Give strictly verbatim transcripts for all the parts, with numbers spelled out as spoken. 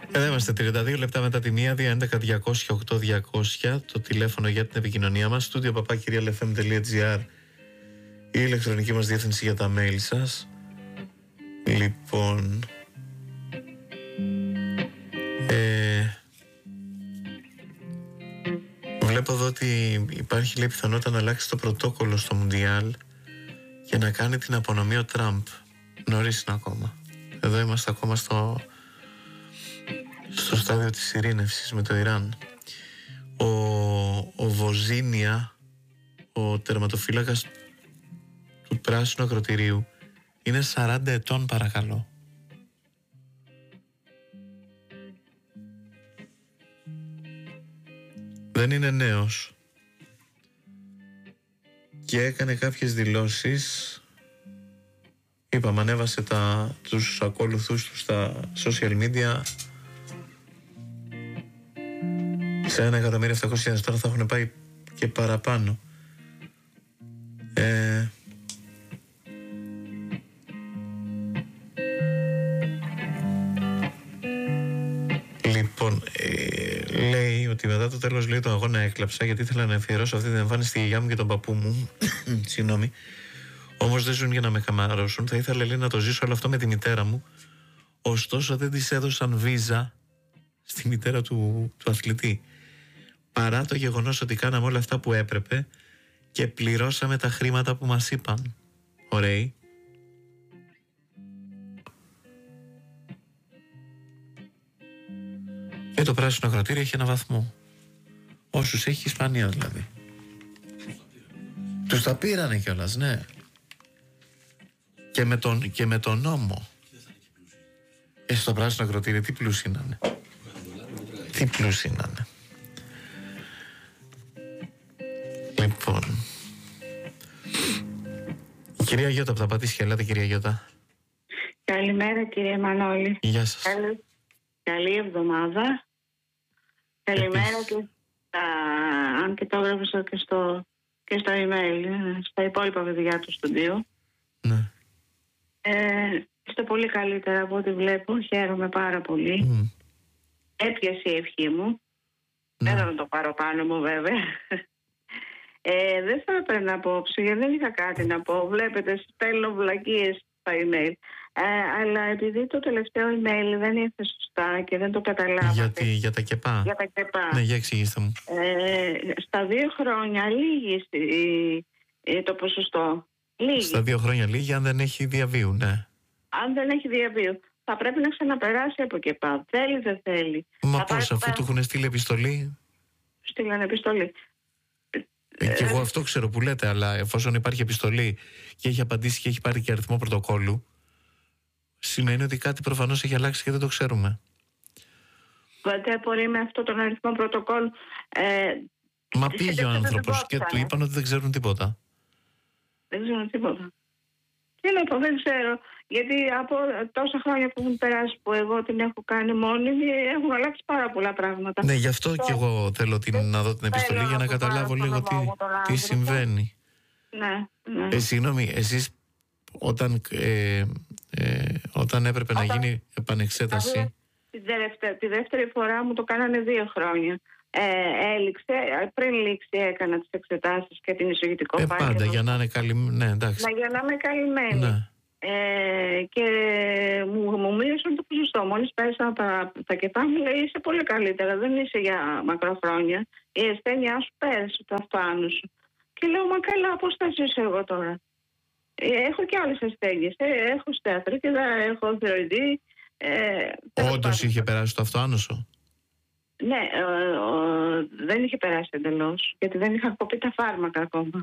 Εδώ είμαστε, τριάντα δύο λεπτά μετά τη μία, δύο έντεκα διακόσια οκτώ διακόσια, το τηλέφωνο για την επικοινωνία μας, στούντιο παπά κυρία ελ εφ εμ τελεία τζι άρ, η ηλεκτρονική μας διεύθυνση για τα mail σας. Λοιπόν, ε, βλέπω εδώ ότι υπάρχει, λέει, πιθανότητα να αλλάξει το πρωτόκολλο στο Μουντιάλ και να κάνει την απονομή ο Τραμπ. Νωρίς είναι ακόμα. Εδώ είμαστε ακόμα στο, στο στάδιο της ειρήνευσης με το Ιράν. Ο, ο Βοζίνια, ο τερματοφύλακας του πράσινου ακροτηρίου, είναι σαράντα ετών, παρακαλώ. Δεν είναι νέος. Και έκανε κάποιες δηλώσεις. Είπαμε, ανέβασε τα, τους ακολουθούς του στα social media σε ένα εκατομμύριο επτακόσιες χιλιάδες. Τώρα θα έχουν πάει και παραπάνω. Ε, λοιπόν, ε, λέει ότι μετά το τέλος, λέει, του αγώνα έκλαψα γιατί ήθελα να αφιερώσω αυτή την εμφάνιση στη γιαγιά μου και τον παππού μου. Συγγνώμη. Όμως δεν ζουν για να με καμαρώσουν. Θα ήθελα, λέει, να το ζήσω όλο αυτό με τη μητέρα μου. Ωστόσο δεν της έδωσαν βίζα στη μητέρα του, του αθλητή. Παρά το γεγονός ότι κάναμε όλα αυτά που έπρεπε και πληρώσαμε τα χρήματα που μας είπαν. Ωραίοι. Και το πράσινο ακροτήριο έχει ένα βαθμό. Όσους έχει η Ισπανία δηλαδή. Τους τα πήρανε κιόλας, ναι. Και με τον, και με τον νόμο. Ε, στο πράσινο ακροτήριο τι πλούσιοι να είναι. Τι πλούσιοι να είναι. Λοιπόν, η κυρία Γιώτα από τα Πατήσια. Ελάτε, κυρία Γιώτα. Καλημέρα, κύριε Μανώλη. Γεια σας. Καλή, καλή εβδομάδα. Καλημέρα. Επίσης. Και στα, αν και το έγραψα και στο, και στο email, στα υπόλοιπα παιδιά του στούντιο. Ναι. Ε, είστε πολύ καλύτερα από ό,τι βλέπω. Χαίρομαι πάρα πολύ. Mm. Έπιασε η ευχή μου. Ναι. Δεν θα το πάρω πάνω μου, βέβαια. Ε, δεν θα έπαιρνα απόψε, γιατί δεν είχα κάτι να πω. Βλέπετε, στέλνω βλακίες στα email. Ε, αλλά επειδή το τελευταίο email δεν ήρθε σωστά και δεν το καταλάβατε. Γιατί, για τα ΚΕΠΑ. Για τα ΚΕΠΑ. Ναι, για εξηγήστε μου. Ε, στα δύο χρόνια λίγη το ποσοστό. Λίγη. Στα δύο χρόνια λίγη, αν δεν έχει διαβίου, ναι. Αν δεν έχει διαβίου. Θα πρέπει να ξαναπεράσει από ΚΕΠΑ. Θέλει, δεν θέλει. Μα πώς, αφού του έχουν στείλει επιστολή. Στείλανε επιστολή. Ε, και εγώ αυτό ξέρω που λέτε, αλλά εφόσον υπάρχει επιστολή και έχει απαντήσει και έχει πάρει και αριθμό πρωτοκόλλου, σημαίνει ότι κάτι προφανώς έχει αλλάξει και δεν το ξέρουμε. Βέβαια, μπορεί με αυτό τον αριθμό πρωτοκόλλου. Ε, Μα πήγε ο άνθρωπος και του είπαν ότι δεν ξέρουν τίποτα. Δεν ξέρουν τίποτα. Τι να πω, δεν ξέρω. Γιατί από τόσα χρόνια που έχουν περάσει που εγώ την έχω κάνει μόνη, έχουν αλλάξει πάρα πολλά πράγματα. Ναι, γι' αυτό και εγώ θέλω την, να δω την επιστολή για να καταλάβω λίγο τι, τι συμβαίνει. Ναι, ναι. Ε, συγγνώμη, εσείς όταν, ε, ε, όταν έπρεπε όταν... να γίνει επανεξέταση. Τη δεύτερη, τη δεύτερη φορά μου το κάνανε δύο χρόνια. Ε, έληξε, πριν λήξει έκανα τις εξετάσεις και την εισογητικό ε, φάκελο. Πάντα για να είναι καλυμμένη. Ναι, εντάξει. Να, για να είμαι καλυμμένη. Ναι. Ε, και μου, μου μίλησαν το ποσοστό. Μόλις πέρασα τα, τα ΚΕΠΑ, μου λέει είσαι πολύ καλύτερα. Δεν είσαι για μακροχρόνια. Η ασθένειά σου πέρασε, το αυτοάνου σου. Και λέω, μα καλά, πώς θα ζήσω εγώ τώρα. Ε, έχω και άλλες ασθένειες. Ε, έχω στεατρίτιδα, έχω θηροειδή. Ε, Όντως είχε περάσει το αυτοάνωσο. Ναι, ε, ε, δεν είχε περάσει εντελώς, γιατί δεν είχα κοπεί τα φάρμακα ακόμα.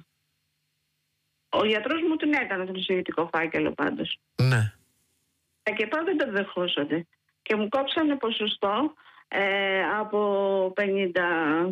Ο γιατρός μου την έκανε τον εισηγητικό φάκελο πάντως. Ναι. Τα ΚΕΠΑ δεν το δεχόσατε. Και μου κόψανε ποσοστό ε, από πενήντα.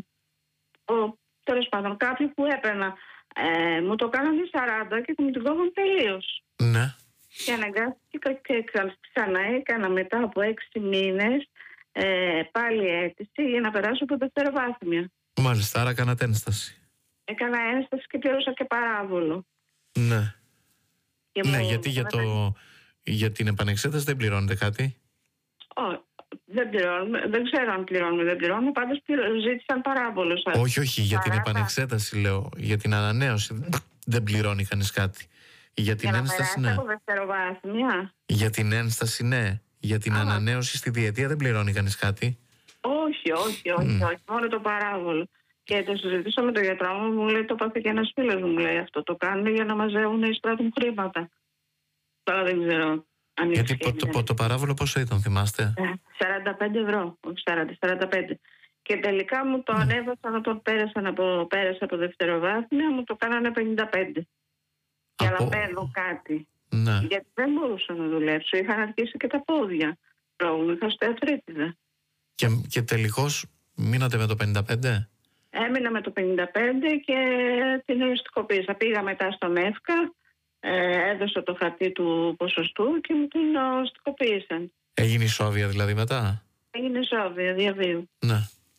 Τέλος πάντων, κάποιοι που έπαιρνα ε, μου το κάνανε σαράντα και μου την κόβαν τελείως. Ναι. Και αναγκάστηκα και ξανά έκανα μετά από έξι μήνες ε, πάλι αίτηση για να περάσω από δευτεροβάθμια. Μάλιστα, άρα κάνατε ένσταση. Έκανα ένσταση και πλήρωσα και παράβολο. Ναι. Και ναι, μου... γιατί για, το... για την επανεξέταση δεν πληρώνετε κάτι. Όχι. Δεν πληρώνουμε, δεν ξέρω αν πληρώνουμε, δεν πληρώνουμε, πάντως ζήτησαν πάρα πολλούς. Όχι, όχι, για την επανεξέταση λέω, για την ανανέωση δεν πληρώνει κανείς κάτι. Για την για ένσταση, να ναι. Από δευτεροβάθμια. Για την ένσταση, ναι. Για την Α. ανανέωση στη διετία δεν πληρώνει κανείς κάτι. Όχι, όχι, όχι, mm. όχι, μόνο το παράβολο. Και το συζητήσω με τον γιατρό μου, μου λέει, το πάθε και ένας φίλος μου, λέει αυτό. Το κάνουν για να μαζεύουν οι στράτουν χρήματα. Τώρα δεν ξέρω. Γιατί το, το, το, το παράβολο πόσο ήταν, θυμάστε? σαράντα πέντε ευρώ, όχι σαράντα, σαράντα πέντε. Και τελικά μου το mm. ανέβασαν όταν πέρασαν από, πέρασα από δευτεροβάθμια, μου το κάνανε πενήντα πέντε. Για από... να παίρνω κάτι. Ναι. Γιατί δεν μπορούσα να δουλέψω. Είχαν αρχίσει και τα πόδια. Πρόβλημα, είχα στεατρίτιδα. Και, και τελικώς μείνατε με το πενήντα πέντε? Έμεινα με το πενήντα πέντε και την οριστικοποίησα. Πήγα μετά στον ΕΦΚΑ, ε, έδωσα το χαρτί του ποσοστού και μου την οριστικοποίησαν. Έγινε ισόβια δηλαδή μετά? Έγινε ισόβια, διαβίου. Ναι.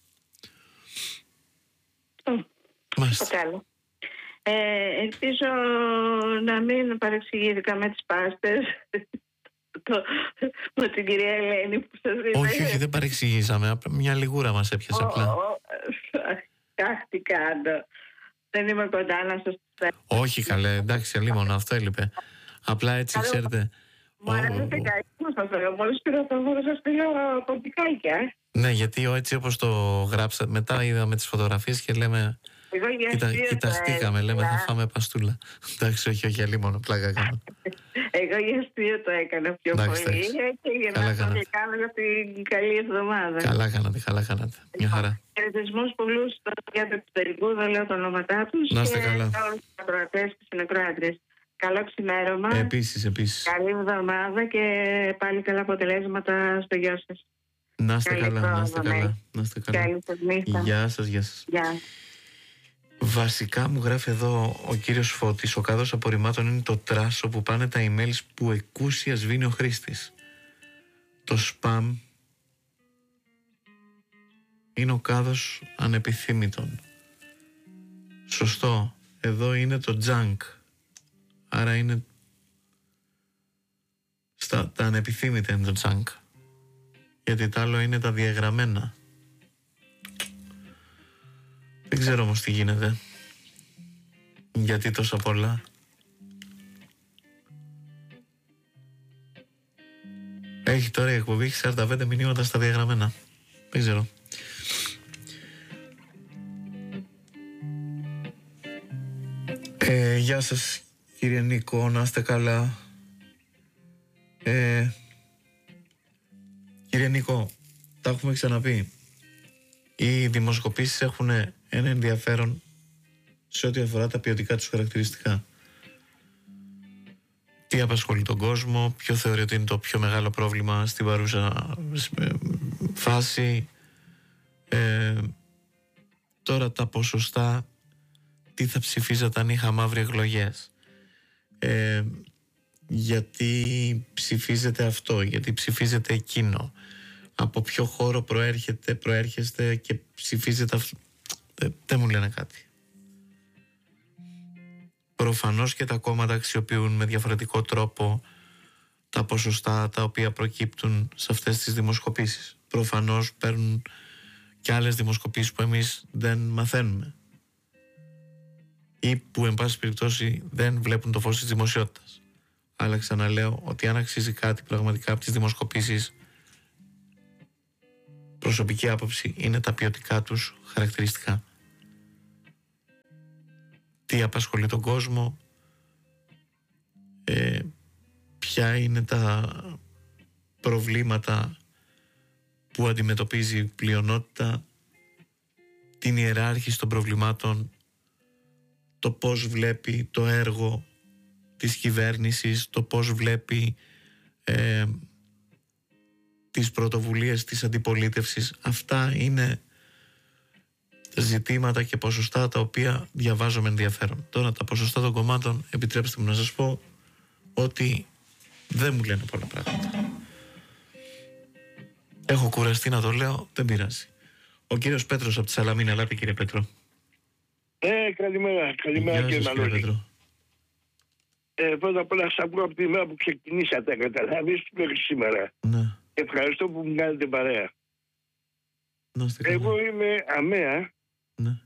Το καλό. Ε, ελπίζω να μην παρεξηγήθηκα με τις πάστες το, με την κυρία Ελένη που σας είπε. Όχι, όχι, δεν παρεξηγήσαμε. Μια λιγούρα μας έπιασε oh, απλά. Αχ, τι κάνω. Δεν είμαι κοντά να σας πω. Όχι, καλέ, εντάξει, αλίμονο, αυτό έλειπε. Απλά έτσι, Καλό, ξέρετε. Μου αρέσει την καλή μου σας λέω. Μόλις πήρα το βούρο σας πήρα κομπικάκια. Ναι, γιατί έτσι όπως το γράψατε, μετά είδαμε τις φωτογραφίες και λέμε... Κοίτα, κοιταχτήκαμε, λέμε θα φάμε παστούλα. Εντάξει, όχι, όχι, αλίμονο, πλάκα κάνω. Εγώ για αστείο το έκανα πιο πολύ και για να το κάνω για την καλή εβδομάδα. Καλά κάνατε, καλά κάνατε. Μια χαρά. Χαιρετισμούς πολλούς για το εξωτερικό, δεν λέω τα όνόματά τους. Να είστε καλά. Και όλους τους ακροατές και συνεκροάτριες. Καλό ξημέρωμα. Επίσης, επίσης. Καλή εβδομάδα και πάλι καλά αποτελέσματα στο γιο σας. Να είστε καλά, να είστε καλά. Να είστε καλά. Καλή σας νύχτα. Γεια σας, γεια σας. Γεια. Βασικά μου γράφει εδώ ο κύριος Φώτης, ο κάδος απορριμμάτων είναι το τράσο που πάνε τα emails που εκούσια σβήνει ο χρήστης. Το spam είναι ο κάδος ανεπιθύμητων. Σωστό. Εδώ είναι το junk. Άρα είναι στα, τα ανεπιθύμητα είναι το junk. Γιατί τα άλλο είναι τα διαγραμμένα. Δεν ξέρω όμως τι γίνεται. Γιατί τόσα πολλά. Έχει τώρα η εκπομπή, έχει σαράντα πέντε μηνύματα στα διαγραμμένα. Δεν ξέρω. Ε, γεια σας κύριε Νίκο, να είστε καλά. Ε, κύριε Νίκο, τα έχουμε ξαναπεί. Οι δημοσκοπήσεις έχουν ένα ενδιαφέρον σε ό,τι αφορά τα ποιοτικά τους χαρακτηριστικά. Τι απασχολεί τον κόσμο, ποιο θεωρεί ότι είναι το πιο μεγάλο πρόβλημα στην παρούσα φάση. Ε, τώρα τα ποσοστά, τι θα ψηφίζατε αν είχαμε αύριο εκλογές. Ε, γιατί ψηφίζετε αυτό, γιατί ψηφίζετε εκείνο. Από ποιο χώρο προέρχεται, προέρχεστε και ψηφίζετε αυτό. Δεν, δεν μου λένε κάτι. Προφανώς και τα κόμματα αξιοποιούν με διαφορετικό τρόπο τα ποσοστά τα οποία προκύπτουν σε αυτές τις δημοσκοπήσεις. Προφανώς παίρνουν και άλλες δημοσκοπήσεις που εμείς δεν μαθαίνουμε ή που εν πάση περιπτώσει δεν βλέπουν το φως της δημοσιότητας. Αλλά ξαναλέω ότι αν αξίζει κάτι πραγματικά από τις δημοσκοπήσεις, προσωπική άποψη, είναι τα ποιοτικά τους χαρακτηριστικά. Τι απασχολεί τον κόσμο, ε, ποια είναι τα προβλήματα που αντιμετωπίζει η πλειονότητα, την ιεράρχηση των προβλημάτων, το πώς βλέπει το έργο της κυβέρνησης, το πώς βλέπει ε, τις πρωτοβουλίες της αντιπολίτευσης. Αυτά είναι ζητήματα και ποσοστά τα οποία διαβάζω με ενδιαφέρον. Τώρα τα ποσοστά των κομμάτων, επιτρέψτε μου να σας πω ότι δεν μου λένε πολλά πράγματα. Έχω κουραστεί να το λέω, δεν πειράζει. Ο κύριος Πέτρος από τη Σαλαμίνα, ελάτε κύριε Πέτρο. Ε, καλημέρα, καλημέρα Γεια κύριε σας, Μανώλη. κύριε Πέτρο. Ε, πρώτα απ' όλα σας ακούω από τη μέρα που ξεκινήσατε, καταλάβεις, μέχρι σήμερα. Ναι. Ευχαριστώ που μου κάνετε παρέα. Να είστε καλά. Εγώ είμαι αμαία. Ναι.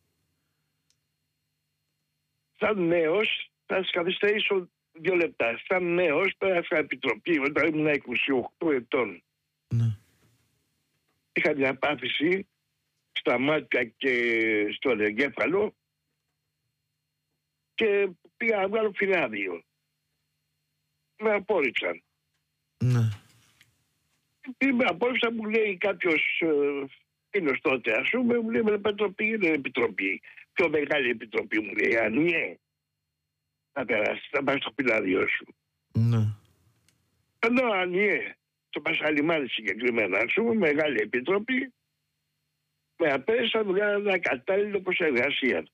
Σαν νέος, θα σας καθυστερήσω δύο λεπτά. Σαν νέος πέρασα επιτροπή όταν ήμουν είκοσι οκτώ ετών. Ναι. Είχα μια πάθηση στα μάτια και στο εγκέφαλο και πήγα να βγάλω φυλάδιο. Με απόρριψαν. Ναι. Με απόρριψαν, μου λέει κάποιος ε, φίλος τότε, ας πούμε, μου λέει με επιτροπή, είναι επιτροπή. Πιο μεγάλη επιτροπή, μου λέει, ανιέ. Θα περάσει, θα πάει στο φυλάδιο σου. Ναι. Ενώ ανιέ, στο Πασχαλιμάδι συγκεκριμένα, ας πούμε, μεγάλη επιτροπή, με απέρισαν, βγάλαν ένα κατάλληλο προς εργασία.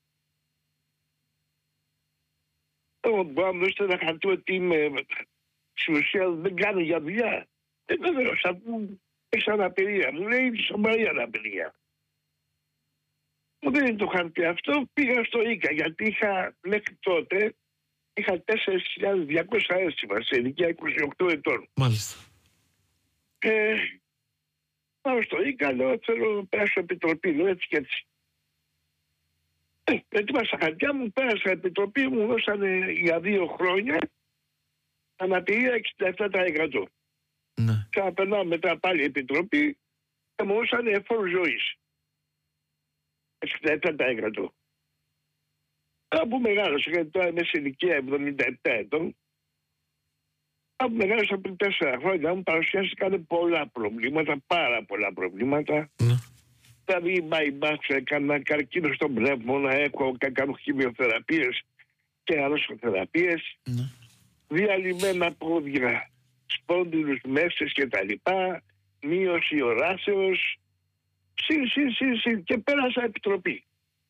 Εγώ μπορώ να μου δώσετε ένα χαρτί ότι είμαι, στην ουσία δεν κάνω για δουλειά. Ε, βεβαίως, αφού έχεις αναπηρία. Μου λέει σοβαρή αναπηρία. Μου δίνει το χαρτί αυτό, πήγα στο Ίκα, γιατί είχα μέχρι τότε είχα τέσσερις χιλιάδες διακόσια αίσθημα σε ηλικία είκοσι οκτώ ετών. Μάλιστα. Ε, πάω στο Ίκα, λέω θέλω να πέρασω επιτροπή, λέω έτσι και έτσι. Ε, ετοίμασα χαρτιά μου, πέρασα επιτροπή, μου δώσανε για δύο χρόνια αναπηρία εξήντα επτά τοις εκατό. Ναι. Ξαναπερνάω μετά πάλι επιτροπή και μου δώσανε φόρο ζωής. εξήντα επτά τοις εκατό. Κάπου μεγάλωσα, γιατί τώρα είμαι σε ηλικία εβδομήντα επτά ετών. Κάπου μεγάλωσα πριν τέσσερα χρόνια, μου παρουσιάστηκαν πολλά προβλήματα, πάρα πολλά προβλήματα. Ναι. Δηλαδή, bypass, έκανα καρκίνο στον πνεύμονα, έχω κάνω χημειοθεραπείες και αρρωσοθεραπείες. Ναι. Διαλυμένα πόδια, σπόνδυλους μέσες και τα λοιπά, μείωση οράσεως, συν, συν, συν, συν, και πέρασα επιτροπή.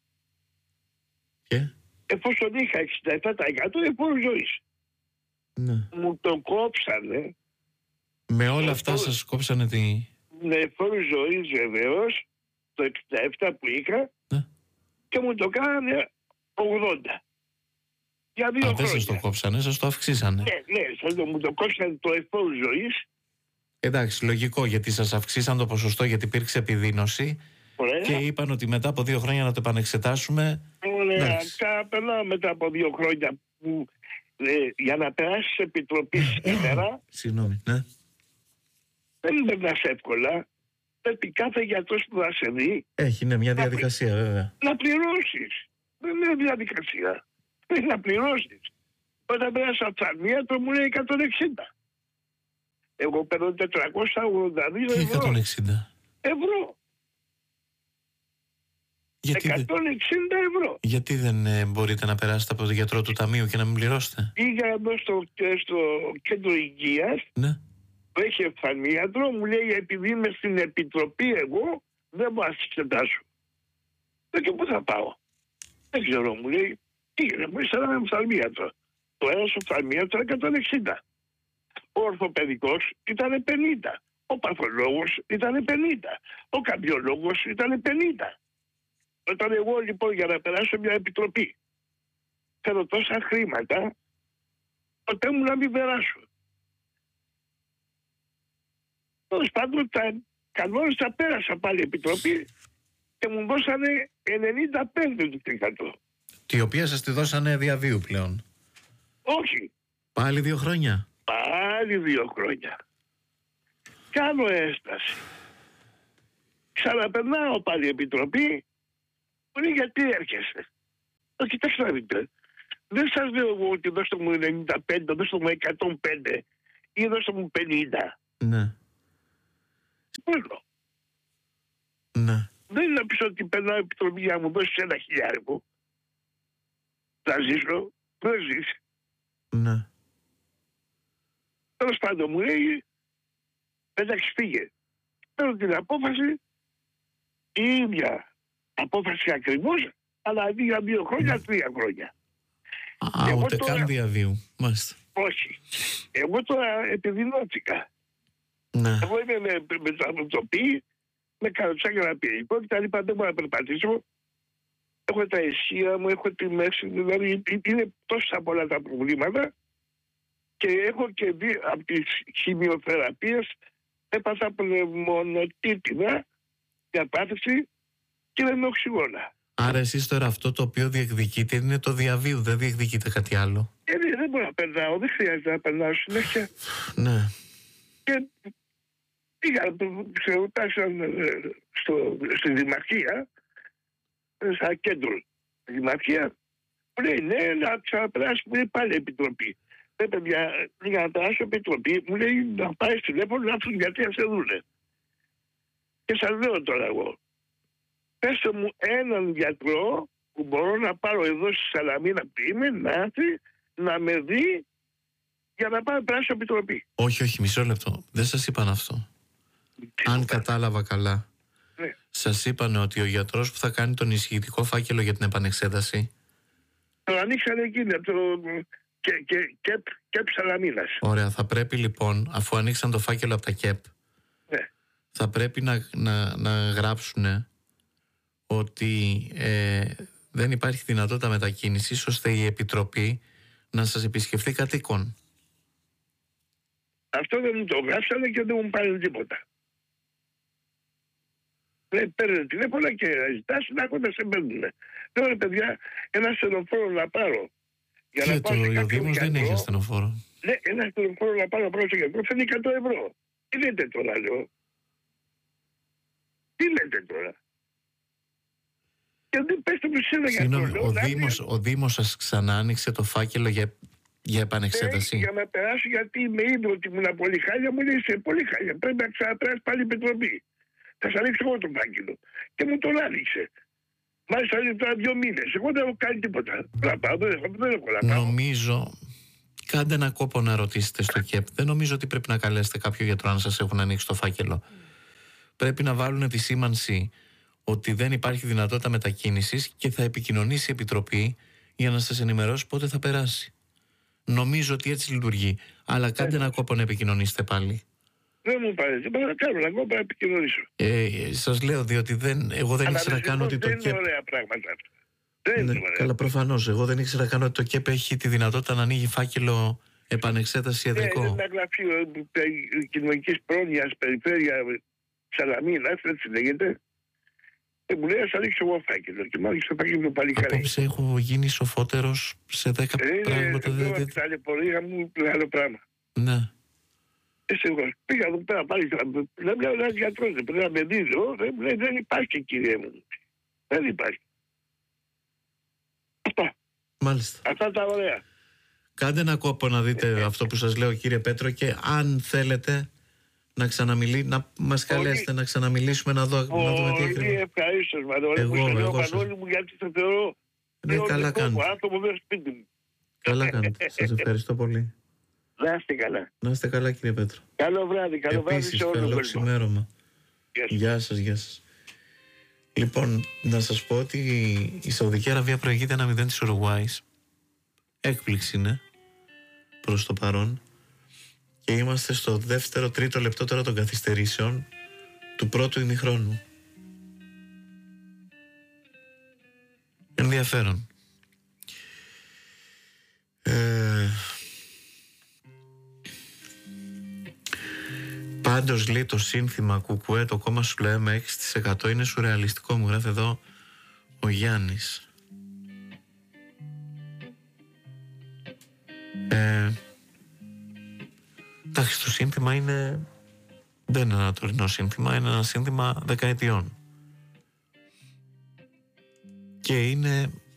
Και. Εφόσον είχα εξήντα επτά τοις εκατό εφόρου ζωής. Ναι. Μου το κόψανε. Με όλα αυτά εφόρου... σας κόψανε τη... Με εφόρου ζωής βεβαίως, το εξήντα επτά που είχα, Ναι. και μου το κάνανε ογδόντα. Για δύο Α, χρόνια. δεν σας το κόψανε, σας το αυξήσανε. Ναι, ναι, σαν το, μου το κόψανε το εφόρου ζωής. Εντάξει, λογικό, γιατί σας αυξήσαν το ποσοστό γιατί υπήρξε επιδείνωση. Ωραία. Και είπαν ότι μετά από δύο χρόνια να το επανεξετάσουμε. Ωραία. Περνάω μετά από δύο χρόνια που ε, για να περάσει επιτροπή σήμερα. Συγγνώμη, ναι. Δεν περνάς εύκολα. Πρέπει κάθε γιατρός που θα σε δει. Έχει, ναι, μια διαδικασία, να, βέβαια. Να πληρώσεις. Δεν είναι διαδικασία. Πρέπει να πληρώσεις. Όταν πέρασα οφθαλμίατρο μου λέει εκατόν εξήντα. Εγώ παίρνω τετρακόσια ογδόντα δύο ευρώ. εκατόν εξήντα. Ευρώ. Γιατί εκατόν εξήντα ευρώ. Γιατί δεν ε, μπορείτε να περάσετε από τον γιατρό του ταμείου και να μην πληρώσετε? Πήγα εδώ στο, στο κέντρο υγείας. Ναι. Το έχει οφθαλμίατρο, μου λέει επειδή είμαι στην επιτροπή εγώ δεν μπορώ να σας εξετάσω. Δεν και πού θα πάω. Δεν ξέρω, μου λέει. Πήγαινε, μου είσαι ένα οφθαλμίατρο. Το ένας οφθαλμίατρο εκατόν εξήντα. Ο ορθοπαιδικός ήταν πενήντα. Ο παθολόγος ήταν πενήντα. Ο καρδιολόγος ήταν πενήντα. Όταν εγώ λοιπόν για να περάσω μια επιτροπή θέλω τόσα χρήματα, ποτέ μου να μην περάσω. Τέλος πάντων, τα κανόνες τα πέρασα πάλι επιτροπή και μου δώσανε ενενήντα πέντε τοις εκατό. Τη οποία σας τη δώσανε διαβίου πλέον. Όχι. Πάλι δύο χρόνια. Πάλι δύο χρόνια. Κάνω έσταση. Ξαναπερνάω πάλι επιτροπή. Μου λέει γιατί έρχεσαι. Το κοιτάξτε να δείτε. Δεν σας λέω εγώ ότι δώστε μου ενενήντα πέντε, δώστε μου εκατόν πέντε ή δώστε μου πενήντα. Ναι. Παίρνω. Ναι. Δεν είναι να πεις ότι περνάω επιτροπή για να μου δώσεις ένα χιλιάρικο. Θα ζήσω. Δεν ζεις. Ναι. Τέλος πάντων μου λέει εντάξει φύγε. Παίρνω την απόφαση η ίδια απόφαση ακριβώς, αλλά αντί για δύο χρόνια, τρία χρόνια. Α, εγώ ούτε τώρα... καν διαβίου. Μάλιστα. Όχι. Εγώ τώρα επιδεινώθηκα. Ναι. Εγώ είμαι με, με το ανατοπί, με καροτσάκια να πειρικό και τα λοιπά, δεν μπορώ να περπατήσω. Έχω τα αισία μου, έχω τη μέση, δηλαδή είναι τόσα πολλά τα προβλήματα και έχω και δει από τις χημειοθεραπείες έπαθα πνευμονοτίτιδα, διαπάθηση και δεν με οξυγόνα. Άρα εσείς τώρα αυτό το οποίο διεκδικείτε είναι το διαβίου, δεν διεκδικείτε κάτι άλλο. Ε, δεν, δεν μπορώ να περνάω, δεν χρειάζεται να περνάω συνέχεια. Ναι. Και πήγα, ξέρω, στο, στη Δημαρχία, στα κέντρο Δημαρχία, μου λέει ναι, να ξαναπεράσει, μου λέει πάλι επιτροπή. Ναι, παιδιά, για να περάσω επιτροπή, μου λέει να πάει τηλέφωνο να έρθουν γιατί να σε δούνε. Και σας λέω τώρα εγώ, πέστε μου έναν γιατρό που μπορώ να πάρω εδώ στη Σαλαμίνα που είμαι, να έρθει να με δει για να πάω να περάσω επιτροπή. Όχι, όχι, μισό λεπτό. Δεν σας είπαν αυτό. Τι Αν είπα. κατάλαβα καλά, ναι. Σας είπαν ότι ο γιατρός που θα κάνει τον εισηγητικό φάκελο για την επανεξέταση. Το ανοίξανε εκείνοι από το και, και, και, ΚΕΠ Σαλαμίνας. Ωραία, θα πρέπει λοιπόν, αφού ανοίξαν το φάκελο από τα ΚΕΠ, ναι. θα πρέπει να, να, να γράψουν ότι ε, δεν υπάρχει δυνατότητα μετακίνησης ώστε η Επιτροπή να σας επισκεφθεί κατοίκον. Αυτό δεν μου το γράψανε και δεν μου πάρει τίποτα. Δεν παίρνει τηλέφωνα και ζητάς να έχω να σε παίρνουν. Λέω ρε παιδιά, ένα στενοφόρο να πάρω. Για και να το ο Δήμος δεν έχει στενοφόρο. Ναι, ένα στενοφόρο να πάρω πρώτο γιατρό φαίνεται εκατό ευρώ. Τι λέτε τώρα, λέω. Τι λέτε τώρα. Και δεν πες το μισήνα για το ο, Δήμος, ο Δήμος σας ξανά άνοιξε το φάκελο για, για επανεξέταση. Ναι, για να περάσω γιατί με είδε ότι ήμουν πολύ χάλια, μου λέει είσαι πολύ χάλια. Πρέπει να ξαναπεράσει πάλι η επιτροπή. Θα σα ανοίξω εγώ το φάκελο. Και μου τον άνοιξε. Μάλιστα είναι τώρα δύο μήνες. Εγώ δεν έχω κάνει τίποτα. Να πάω, δεν έχω, δεν έχω να πάω. Νομίζω, κάντε ένα κόπο να ρωτήσετε στο ΚΕΠ. Δεν νομίζω ότι πρέπει να καλέσετε κάποιο γιατρό αν σας έχουν ανοίξει το φάκελο. Πρέπει να βάλουν επισήμανση ότι δεν υπάρχει δυνατότητα μετακίνησης και θα επικοινωνήσει η Επιτροπή για να σας ενημερώσει πότε θα περάσει. Νομίζω ότι έτσι λειτουργεί. Αλλά κάντε ένα κόπο να επικοινωνήσετε πάλι. Δεν μου πάρει τίποτα, να κάνω εγώ να επικοινωνήσω. Ε, σας λέω διότι δεν, εγώ δεν ήξερα να κάνω ότι το ΚΕΠ. Δεν είναι ωραία πράγματα αυτά. Δεν ναι, είναι ωραία. Καλά, προφανώς. Εγώ δεν ήξερα καν ότι το ΚΕΠ έχει τη δυνατότητα να ανοίγει φάκελο επανεξέταση ιατρικό. Ναι, είναι ένα γραφείο κοινωνικής πρόνοιας, περιφέρεια Σαλαμίνας, έτσι λέγεται. Και μου λέει, ας ανοίξω εγώ φάκελο. Και μάλιστα το φάκελο πάλι καλά. Απόψε έχω γίνει σοφότερος σε δέκα ε, πράγματα. Είναι δε... ταλαιπωρία μου, άλλο πράγμα. Ναι. Εγώ πήγα εδώ πέρα πάλι. Δεν λέω ένας γιατρός, δεν πρέπει να με δει. Δεν, δεν υπάρχει, κύριε μου. Δεν υπάρχει. Αυτά. Μάλιστα. Αυτά τα ωραία. Κάντε ένα κόπο να δείτε αυτό που σας λέω, κύριε Πέτρο, και αν θέλετε να ξαναμιλεί, να μας καλέσετε να ξαναμιλήσουμε, να, δω, να δούμε τι ακριβώς. Πολύ ευχαρίστως, Μανώλη. Εγώ, εγώ, εγώ Μανώλη μου, γιατί θα θεωρώ ναι, καλά κάνετε. Άτομο μέσα σπίτι μου. Καλά κάνετε. Σας ευχαριστώ πολύ. Να είστε καλά. Να είστε καλά, κύριε Πέτρο. Καλό βράδυ, καλό βράδυ σε όλους. Καλό ξημέρωμα. Γεια σας, γεια σας. Λοιπόν, να σας πω ότι η Σαουδική Αραβία προηγείται ένα μηδέν της Ουρουγουάης. Έκπληξη είναι προς το παρόν. Και είμαστε στο δεύτερο, τρίτο λεπτό τώρα των καθυστερήσεων του πρώτου ημιχρόνου. Ενδιαφέρον. Ε... Πάντως λέει το σύνθημα Κουκουέ, το κόμμα σου λέμε έξι τοις εκατό είναι σουρεαλιστικό, μου γράφει εδώ ο Γιάννης. Ε... Εντάξει, το σύνθημα είναι, δεν είναι ένα τωρινό σύνθημα, είναι ένα σύνθημα δεκαετιών. Και είναι